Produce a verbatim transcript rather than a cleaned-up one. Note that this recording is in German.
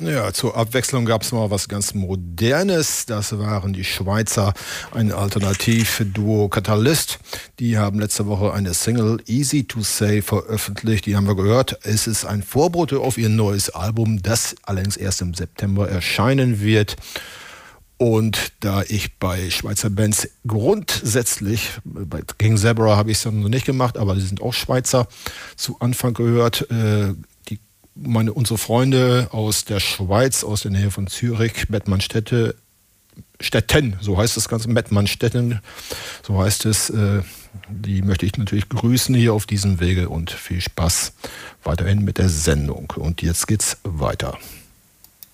Ja, zur Abwechslung gab es mal was ganz Modernes. Das waren die Schweizer, ein Alternativduo Catalyst. Die haben letzte Woche eine Single Easy to Say veröffentlicht. Die haben wir gehört. Es ist ein Vorbote auf ihr neues Album, das allerdings erst im September erscheinen wird. Und da ich bei Schweizer Bands grundsätzlich, bei King Zebra habe ich es noch nicht gemacht, aber die sind auch Schweizer, zu Anfang gehört, äh, die, meine, unsere Freunde aus der Schweiz, aus der Nähe von Zürich, Mettmannstädte, Stetten, so heißt das Ganze, Mettmannstetten, so heißt es, äh, die möchte ich natürlich grüßen hier auf diesem Wege und viel Spaß weiterhin mit der Sendung. Und jetzt geht's weiter.